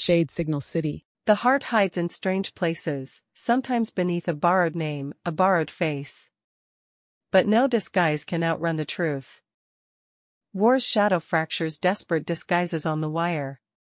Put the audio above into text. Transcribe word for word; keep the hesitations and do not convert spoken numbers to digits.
Shade Signal City. The heart hides in strange places, sometimes beneath a borrowed name, a borrowed face. But no disguise can outrun the truth. War's shadow fractures desperate disguises on the wire.